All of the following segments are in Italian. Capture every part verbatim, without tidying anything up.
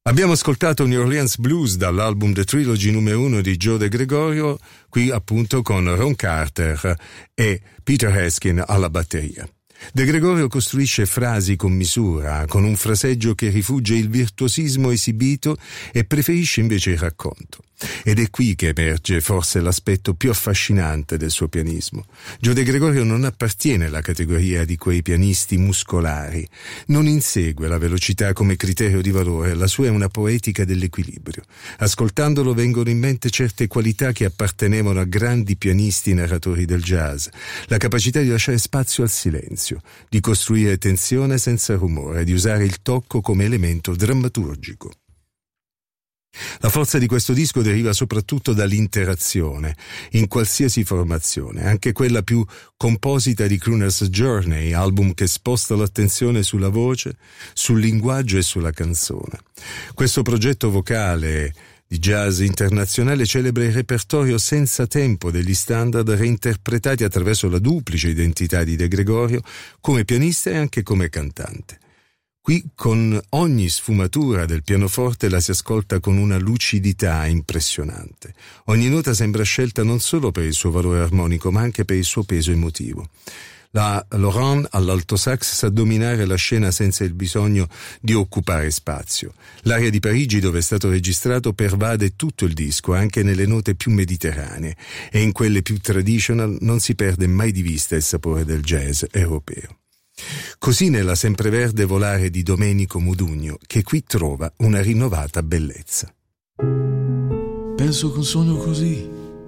Abbiamo ascoltato New Orleans Blues dall'album The Trilogy numero uno di Joe De Gregorio, qui appunto con Ron Carter e Peter Haskin alla batteria. De Gregorio costruisce frasi con misura, con un fraseggio che rifugge il virtuosismo esibito e preferisce invece il racconto. Ed è qui che emerge forse l'aspetto più affascinante del suo pianismo. Joe De Gregorio non appartiene alla categoria di quei pianisti muscolari, non insegue la velocità come criterio di valore, la sua è una poetica dell'equilibrio. Ascoltandolo vengono in mente certe qualità che appartenevano a grandi pianisti narratori del jazz, la capacità di lasciare spazio al silenzio, di costruire tensione senza rumore, di usare il tocco come elemento drammaturgico. La forza di questo disco deriva soprattutto dall'interazione, in qualsiasi formazione, anche quella più composita di Crooner's Journey, album che sposta l'attenzione sulla voce, sul linguaggio e sulla canzone. Questo progetto vocale di jazz internazionale celebra il repertorio senza tempo degli standard reinterpretati attraverso la duplice identità di De Gregorio come pianista e anche come cantante. Qui con ogni sfumatura del pianoforte la si ascolta con una lucidità impressionante. Ogni nota sembra scelta non solo per il suo valore armonico ma anche per il suo peso emotivo. La Laurent all'alto sax sa dominare la scena senza il bisogno di occupare spazio. L'area di Parigi dove è stato registrato pervade tutto il disco, anche nelle note più mediterranee, e in quelle più traditional non si perde mai di vista il sapore del jazz europeo. Così nella sempreverde volare di Domenico Modugno, che qui trova una rinnovata bellezza. Penso che un sogno così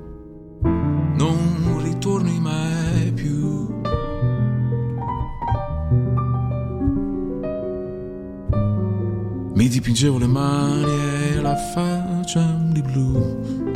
non ritorni mai più. Mi dipingevo le mani e la faccia di blu.